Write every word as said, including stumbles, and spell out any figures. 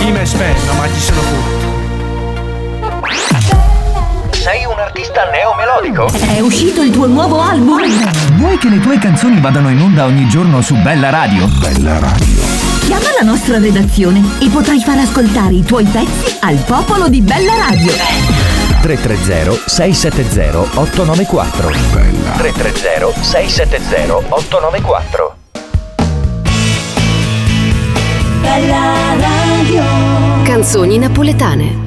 famous fan, ma ci sono tutti. Sei un artista neomelodico? È uscito il tuo nuovo album? Vuoi che le tue canzoni vadano in onda ogni giorno su Bella Radio? Bella Radio. Chiama la nostra redazione e potrai far ascoltare i tuoi pezzi al popolo di Bella Radio. tre tre zero sei sette zero otto nove quattro. Bella. tre tre zero sei sette zero otto nove quattro. Bella Radio. Canzoni napoletane.